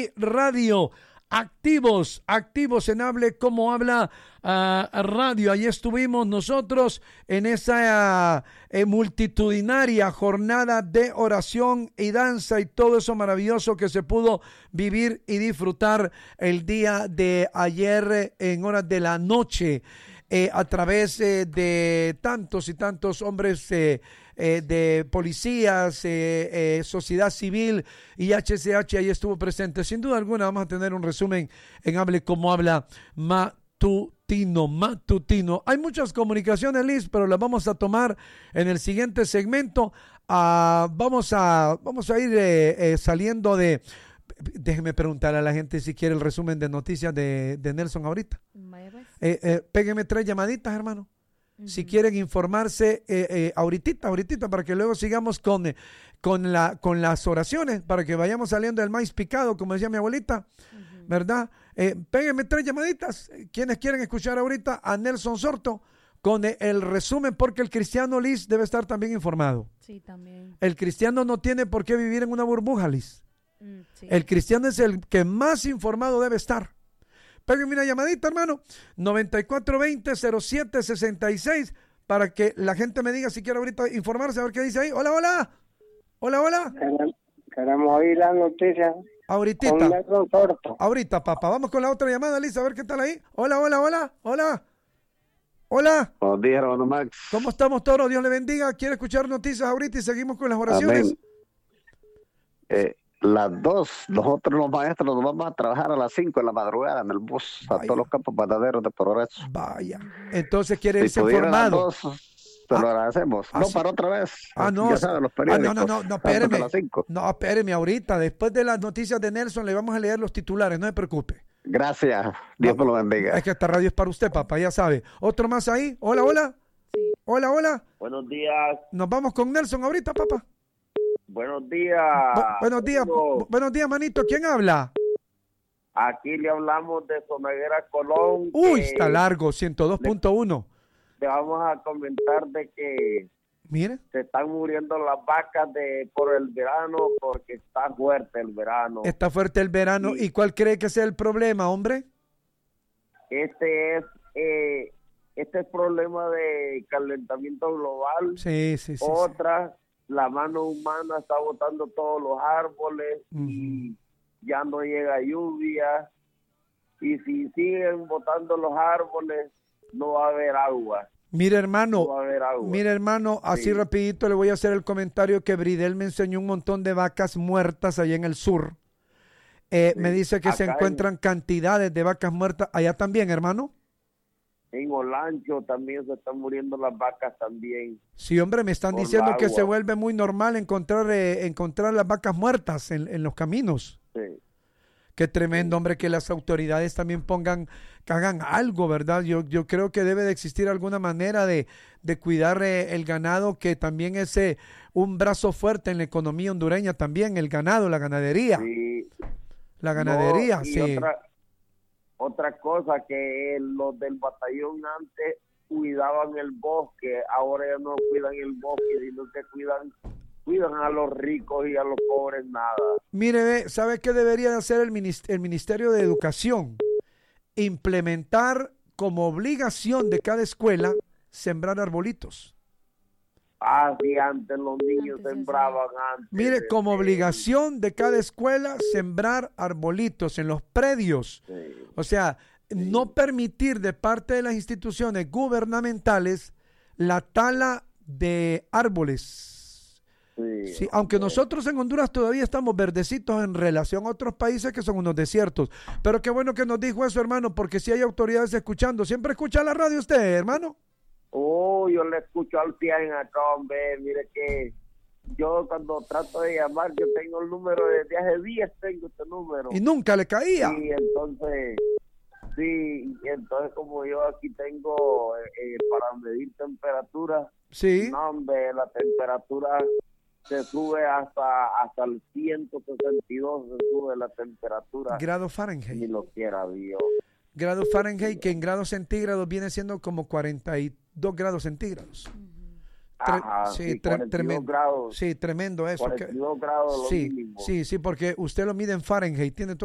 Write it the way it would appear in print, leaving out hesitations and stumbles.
y Radio. Activos en Hable Como Habla Radio. Allí estuvimos nosotros en esa multitudinaria jornada de oración y danza y todo eso maravilloso que se pudo vivir y disfrutar el día de ayer en horas de la noche. A través de tantos y tantos hombres de policías, sociedad civil y HCH, ahí estuvo presente. Sin duda alguna vamos a tener un resumen en Hable Como Habla matutino. Hay muchas comunicaciones, Liz, pero las vamos a tomar en el siguiente segmento. Vamos a ir saliendo de... Déjeme preguntar a la gente si quiere el resumen de noticias de Nelson ahorita. Pégueme 3 llamaditas, hermano. Si quieren informarse ahorita, para que luego sigamos con las oraciones, para que vayamos saliendo del maíz picado, como decía mi abuelita, ¿verdad? Pégueme 3 llamaditas. Quienes quieren escuchar ahorita a Nelson Sorto con el resumen, porque el cristiano, Liz, debe estar también informado. Sí, también. El cristiano no tiene por qué vivir en una burbuja, Liz. Sí. El cristiano es el que más informado debe estar. Pégueme una llamadita, hermano. 9420-0766 para que la gente me diga si quiere ahorita informarse, a ver qué dice ahí. Hola. Queremos oír las noticias. Ahorita, papá. Vamos con la otra llamada, Lisa, a ver qué tal ahí. Hola. Buenos días, hermano Max. ¿Cómo estamos todos? Dios le bendiga. ¿Quiere escuchar noticias ahorita y seguimos con las oraciones? Amén. Las 2, nosotros los maestros nos vamos a trabajar a las 5 de la madrugada en el bus a todos los campos panaderos de Progreso. Vaya, entonces quiere irse si informado. Las 2, te lo agradecemos. No, para otra vez. No. Ya saben, los periódicos. No, espéreme. No, espéreme ahorita. Después de las noticias de Nelson le vamos a leer los titulares, no se preocupe. Gracias, Dios me lo bendiga. Es que esta radio es para usted, papá, ya sabe. ¿Otro más ahí? Hola. Sí. Hola. Buenos días. Nos vamos con Nelson ahorita, papá. Buenos días. Buenos días, manito. ¿Quién habla? Aquí le hablamos de Sonaguera Colón. Está largo, 102.1. Le vamos a comentar de que mire, se están muriendo las vacas por el verano, porque está fuerte el verano. Está fuerte el verano. Sí. ¿Y cuál cree que sea el problema, hombre? Este es problema de calentamiento global. Sí. La mano humana está botando todos los árboles y ya no llega lluvia. Y si siguen botando los árboles, no va a haber agua. Mire, hermano, así rapidito le voy a hacer el comentario que Bridel me enseñó un montón de vacas muertas allá en el sur. Me dice que se encuentran cantidades de vacas muertas allá también, hermano. En Olancho también se están muriendo las vacas también. Sí, hombre, me están diciendo que se vuelve muy normal encontrar las vacas muertas en los caminos. Sí. Qué tremendo, hombre, que las autoridades también que hagan algo, ¿verdad? Yo creo que debe de existir alguna manera de cuidar el ganado, que también es un brazo fuerte en la economía hondureña también, el ganado, la ganadería. Sí. La ganadería, sí. Otra cosa, que los del batallón antes cuidaban el bosque, ahora ya no cuidan el bosque, sino que cuidan a los ricos y a los pobres nada. Mire, ¿sabe qué debería hacer el Ministerio de Educación? Implementar como obligación de cada escuela sembrar arbolitos. Sí, antes los niños sembraban antes. Mire, como obligación de cada escuela sembrar arbolitos en los predios. Sí. O sea, no permitir de parte de las instituciones gubernamentales la tala de árboles. Sí, aunque nosotros en Honduras todavía estamos verdecitos en relación a otros países que son unos desiertos. Pero qué bueno que nos dijo eso, hermano, porque si hay autoridades escuchando. ¿Siempre escucha la radio usted, hermano? Yo le escucho al 100 acá, hombre. Mire que yo cuando trato de llamar, yo tengo el número desde hace días, tengo este número. ¿Y nunca le caía? Entonces como yo aquí tengo para medir temperatura, sí. No, hombre, la temperatura se sube hasta el 162, se sube la temperatura. Grado Fahrenheit. Ni lo quiera Dios. Grado Fahrenheit, que en grados centígrados viene siendo como 42 grados centígrados. Sí, 42 grados. Sí, tremendo eso. 42 grados sí, porque usted lo mide en Fahrenheit, tiene todo